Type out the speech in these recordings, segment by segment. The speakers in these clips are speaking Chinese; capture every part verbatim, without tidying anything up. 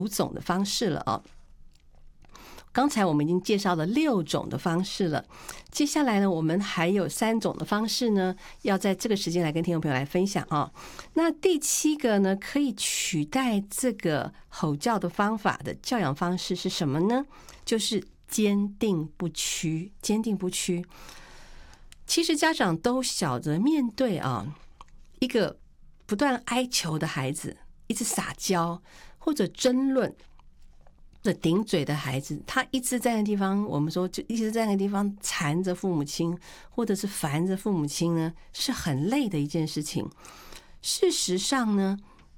五种的方式了啊。刚才我们已经介绍了六种的方式了，接下来呢，我们还有三种的方式呢，要在这个时间来跟听众朋友来分享啊。那第七个呢，可以取代这个吼叫的方法的教养方式是什么呢？就是坚定不屈，坚定不屈。其实家长都晓得，面对啊一个不断哀求的孩子，一直撒娇或者争论的顶嘴的孩子，他一直在那个地方，我们说就一直在那个地方缠着父母亲，或者是烦着父母亲呢，是很累的一件事情。事实上呢，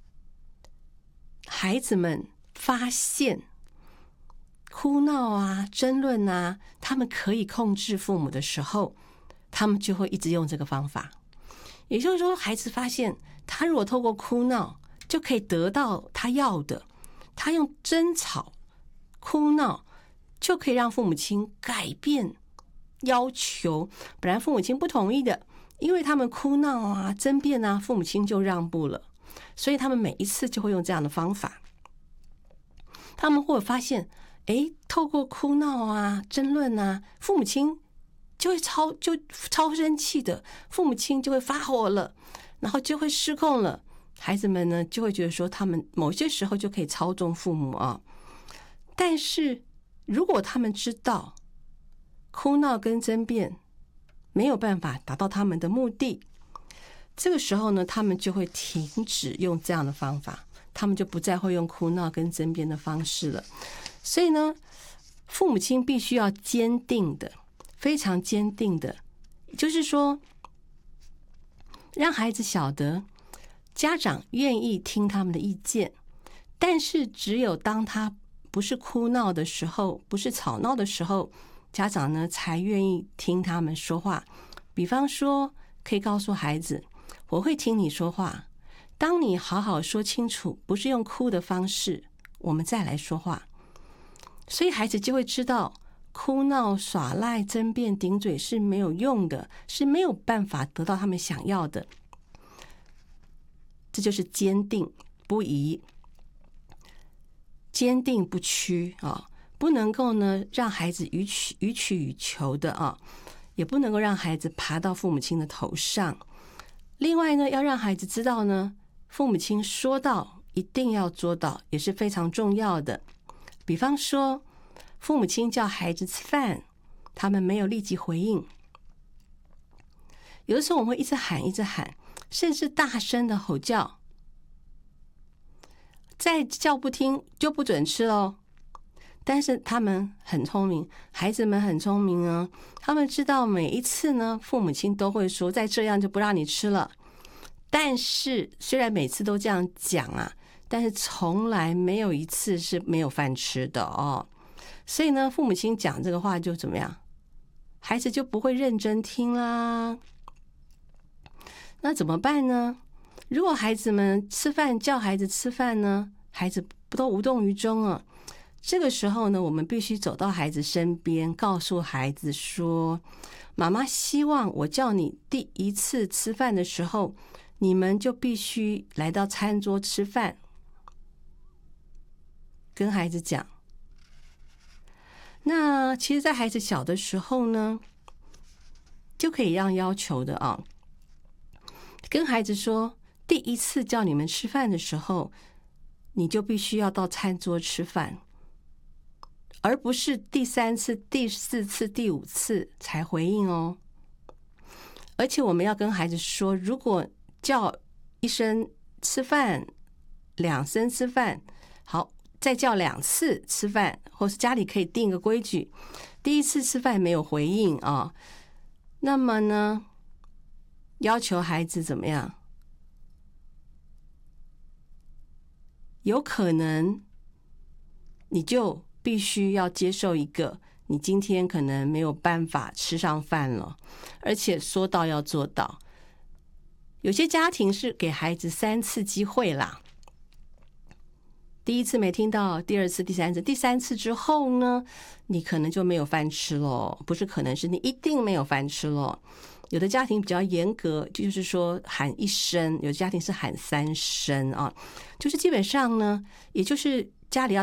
孩子们发现哭闹啊、争论啊，他们可以控制父母的时候，他们就会一直用这个方法。也就是说，孩子发现他如果透过哭闹就可以得到他要的，他用争吵哭闹就可以让父母亲改变要求，本来父母亲不同意的，因为他们哭闹啊争辩啊，父母亲就让步了，所以他们每一次就会用这样的方法。他们会发现诶，透过哭闹啊争论啊，父母亲就会超就超生气的，父母亲就会发火了，然后就会失控了。孩子们呢就会觉得说，他们某些时候就可以操纵父母啊。但是如果他们知道哭闹跟争辩没有办法达到他们的目的，这个时候呢，他们就会停止用这样的方法，他们就不再会用哭闹跟争辩的方式了。所以呢，父母亲必须要坚定的，非常坚定的，就是说让孩子晓得家长愿意听他们的意见，但是只有当他不是哭闹的时候，不是吵闹的时候，家长呢才愿意听他们说话。比方说，可以告诉孩子，我会听你说话，当你好好说清楚，不是用哭的方式，我们再来说话。所以孩子就会知道，哭闹、耍赖、争辩、顶嘴是没有用的，是没有办法得到他们想要的。这就是坚定不移，坚定不屈啊，不能够呢让孩子予取予取予求的啊，也不能够让孩子爬到父母亲的头上。另外呢，要让孩子知道呢，父母亲说到一定要做到，也是非常重要的。比方说，父母亲叫孩子吃饭，他们没有立即回应，有的时候我们会一直喊一直喊，甚至大声的吼叫，再叫不听就不准吃咯。但是他们很聪明，孩子们很聪明啊，他们知道每一次呢，父母亲都会说再这样就不让你吃了。但是虽然每次都这样讲啊，但是从来没有一次是没有饭吃的哦。所以呢，父母亲讲这个话就怎么样，孩子就不会认真听啦。那怎么办呢？如果孩子们吃饭叫孩子吃饭呢，孩子都无动于衷啊。这个时候呢，我们必须走到孩子身边，告诉孩子说，妈妈希望我叫你第一次吃饭的时候，你们就必须来到餐桌吃饭。跟孩子讲。那其实在孩子小的时候呢，就可以让要求的啊，跟孩子说，第一次叫你们吃饭的时候，你就必须要到餐桌吃饭，而不是第三次、第四次、第五次才回应哦。而且我们要跟孩子说，如果叫一声吃饭，两声吃饭，好，再叫两次吃饭，或是家里可以定个规矩，第一次吃饭没有回应啊，那么呢，要求孩子怎么样？有可能你就必须要接受一个你今天可能没有办法吃上饭了，而且说到要做到。有些家庭是给孩子三次机会啦，第一次没听到，第二次、第三次，第三次之后呢，你可能就没有饭吃咯，不是可能，是你一定没有饭吃咯。 有的家庭比较严格，就是说喊一声，有的家庭是喊三声啊，就是基本上呢，也就是家里要